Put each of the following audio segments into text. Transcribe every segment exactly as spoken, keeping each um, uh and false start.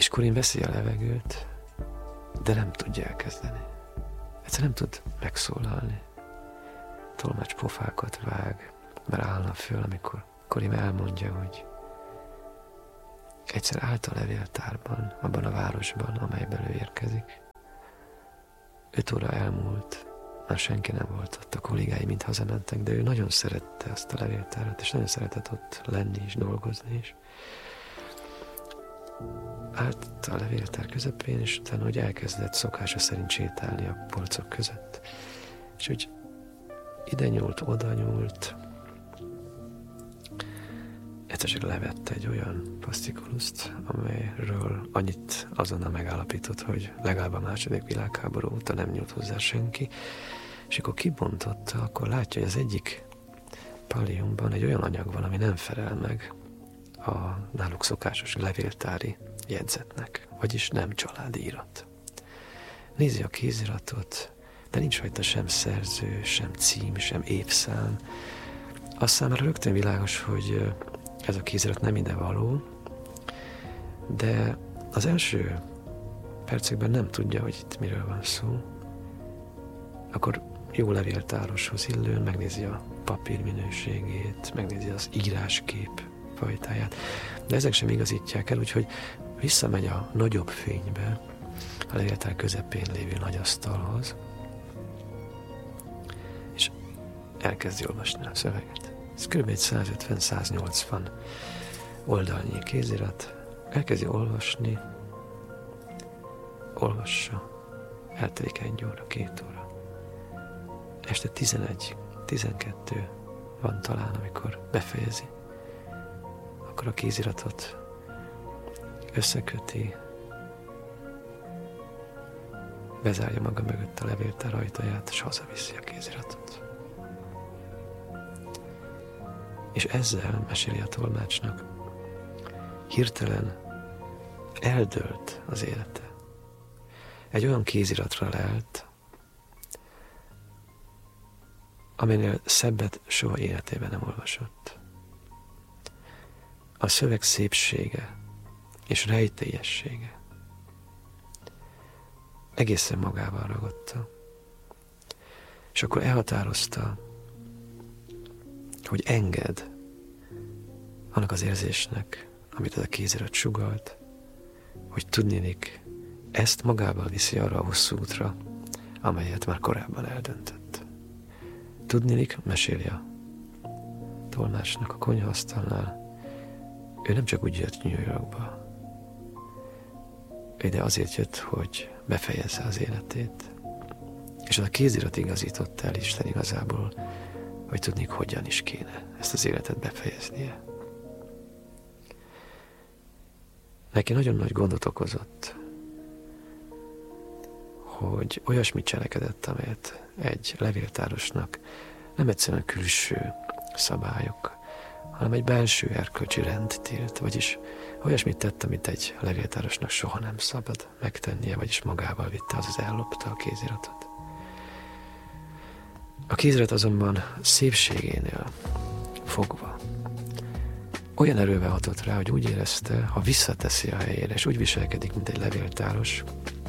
És Corin veszi a levegőt, de nem tudja elkezdeni. Egyszerűen nem tud megszólalni. Tolmács pofákat vág, mert állna föl, amikor Corin elmondja, hogy egyszer állt a levéltárban, abban a városban, amelyből ő érkezik. Öt óra elmúlt, már senki nem volt ott, a kollégái mind hazamentek, de ő nagyon szerette azt a levéltárat, és nagyon szeretett ott lenni és dolgozni is. Állt a levéltár közepén, és utána, hogy elkezdett szokása szerint sétálni a polcok között. És úgy ide nyúlt, oda nyúlt, egyszer csak levett egy olyan pasztikuluszt, amelyről annyit azonnal megállapított, hogy legalább a második világháború óta nem nyújt hozzá senki, és akkor kibontotta, akkor látja, hogy az egyik palliumban egy olyan anyag van, ami nem felel meg a náluk szokásos levéltári jegyzetnek, vagyis nem családi irat. Nézi a kéziratot, de nincs rajta sem szerző, sem cím, sem évszám. Azt számára rögtön világos, hogy ez a kézirat nem ide való, de az első percekben nem tudja, hogy itt miről van szó. Akkor jó levéltároshoz illően megnézi a papír minőségét, megnézi az íráskép fajtáját, de ezek sem igazítják el, úgyhogy visszamegy a nagyobb fénybe, a levéltár közepén lévő nagy asztalhoz, és elkezdi olvasni a szöveget. Ez kb. százötven-száznyolcvan oldalnyi kézirat. Elkezdi olvasni, olvassa, eltelik egy óra, két óra. Este tizenegy, tizenkettő van talán, amikor befejezi. Akkor a kéziratot összeköti, bezárja maga mögött a levéltár ajtaját, és hazaviszi a kéziratot. És ezzel, meséli a tolmácsnak, hirtelen eldőlt az élete. Egy olyan kéziratra lelt, aminél szebbet soha életében nem olvasott. A szöveg szépsége és rejtélyessége egészen magával ragadta. És akkor elhatározta, hogy enged annak az érzésnek, amit ez a kézirat sugalt, hogy tudnélik, ezt magával viszi arra a hosszú útra, amelyet már korábban eldöntött. Tudnélik, meséli a tolmácsnak a konyhaasztalnál, ő nem csak úgy jött New Yorkba, ő ide azért jött, hogy befejezze az életét. És az a kézirat igazította el Isten igazából, hogy tudnék, hogyan is kéne ezt az életet befejeznie. Neki nagyon nagy gondot okozott, hogy olyasmit cselekedett, amelyet egy levéltárosnak nem egyszerűen külső szabályok, hanem egy belső erkölcsi rend tilt, vagyis olyasmit tett, amit egy levéltárosnak soha nem szabad megtennie, vagyis magával vitte, azaz ellopta a kéziratot. A kézirat azonban szépségénél fogva olyan erővel hatott rá, hogy úgy érezte, ha visszateszi a helyére, és úgy viselkedik, mint egy levéltáros,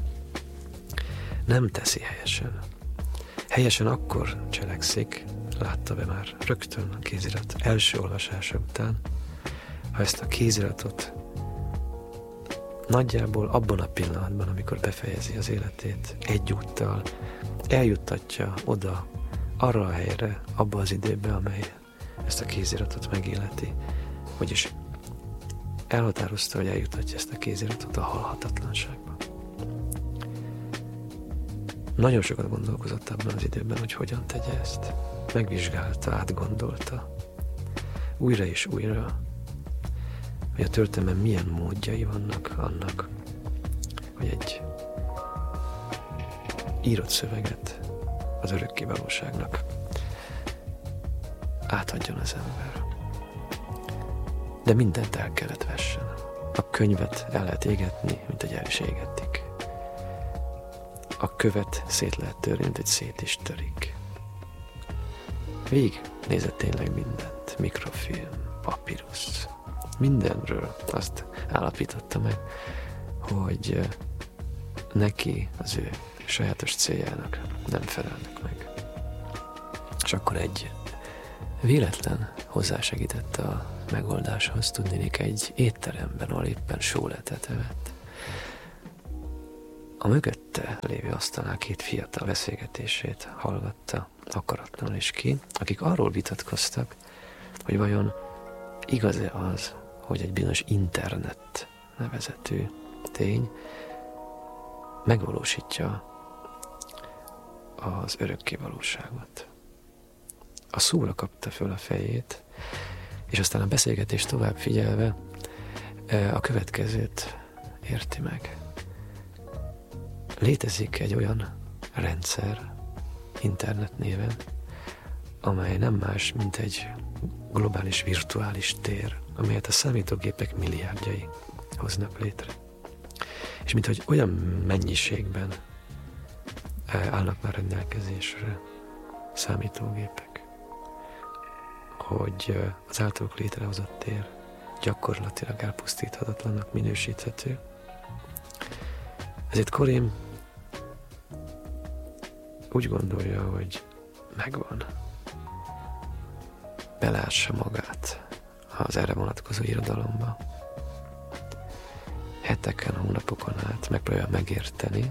nem teszi helyesen. Helyesen akkor cselekszik, látta be már rögtön a kézirat első olvasása után, ha ezt a kéziratot nagyjából abban a pillanatban, amikor befejezi az életét, egyúttal eljuttatja oda, arra a helyre, abba az időbe, amely ezt a kéziratot megéleti, vagyis elhatározta, hogy eljutatja ezt a kéziratot a halhatatlanságba. Nagyon sokat gondolkozott abban az időben, hogy hogyan tegye ezt. Megvizsgálta, átgondolta, újra és újra, hogy a történelemben milyen módjai vannak annak, hogy egy írott szöveget az örökké valóságnak átadjon az ember. De mindent el kellett vessen. A könyvet el lehet égetni, mint egy el is égetik. A követ szét lehet törni, mint egy szét is törik. Végig nézett tényleg mindent. Mikrofilm, papírusz. Mindenről azt állapította meg, hogy neki, az ő sajátos céljának nem felelnek meg. És akkor egy véletlen hozzásegített a megoldáshoz, tudnék egy étteremben, ahol éppen sóletet evett. A mögötte lévő asztalnál két fiatal beszélgetését hallgatta akaratlanul is ki, akik arról vitatkoztak, hogy vajon igaz-e az, hogy egy bizonyos internet nevezetű tény megvalósítja az örökké valóságot. A szóra kapta föl a fejét, és aztán a beszélgetést tovább figyelve a következőt érti meg. Létezik egy olyan rendszer, internet néven, amely nem más, mint egy globális virtuális tér, amelyet a számítógépek milliárdjai hoznak létre. És mint hogy olyan mennyiségben állnak már rendelkezésre számítógépek, hogy az általuk létrehozott tér gyakorlatilag elpusztíthatatlannak minősíthető. Ezért Corén úgy gondolja, hogy megvan. Belássa magát az erre vonatkozó irodalomba. Heteken, hónapokon át megpróbálja megérteni.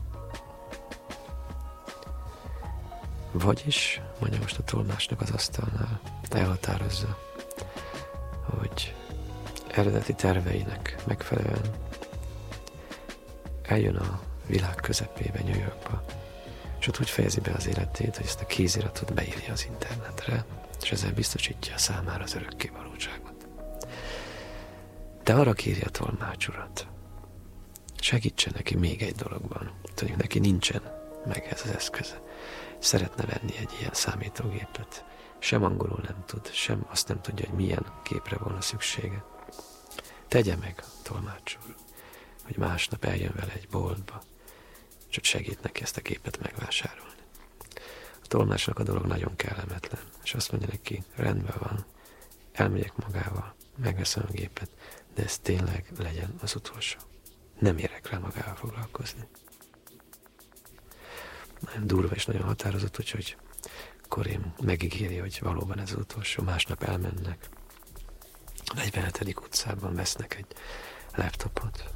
Vagyis, mondja most a tolmácsnak az asztalnál, elhatározza, hogy eredeti terveinek megfelelően eljön a világ közepébe, New Yorkba, és ott úgy fejezi be az életét, hogy ezt a kéziratot beírja az internetre, és ezzel biztosítja számára az örökké valóságot. De arra kéri a tolmács urat, segítsen neki még egy dologban. Tudjuk, neki nincsen meg ez az eszköze. Szeretne venni egy ilyen számítógépet. Sem angolul nem tud, sem azt nem tudja, hogy milyen képre volna szüksége. Tegye meg a tolmács úr, hogy másnap eljön vele egy boltba, és ott segít neki ezt a gépet megvásárolni. A tolmácsnak a dolog nagyon kellemetlen, és azt mondja neki, rendben van, elmegyek magával, megveszem a gépet, de ez tényleg legyen az utolsó. Nem érek rá magával foglalkozni. Nagyon durva és nagyon határozott, úgyhogy Corén megígéri, hogy valóban ez az utolsó. Másnap elmennek. A negyvenhetedik utcában vesznek egy laptopot.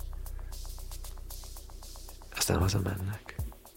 Aztán hazamennek.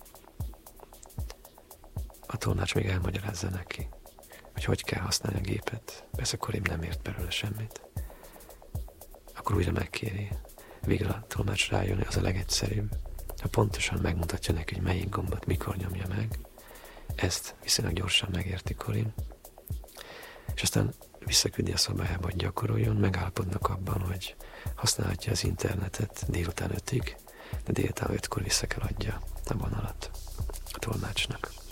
A tolmács még elmagyarázza neki, hogy hogy kell használni a gépet. Persze Corén nem ért belőle semmit. Akkor újra megkéri. Végre a tolmács rájön, hogy az a legegyszerűbb, ha pontosan megmutatja neki, hogy melyik gombot mikor nyomja meg. Ezt viszonylag gyorsan megérti Corén. És aztán visszaküldi a szobájába, hogy gyakoroljon, megállapodnak abban, hogy használhatja az internetet délután ötig, de délután ötkor vissza kell adja a vonalat a tolmácsnak.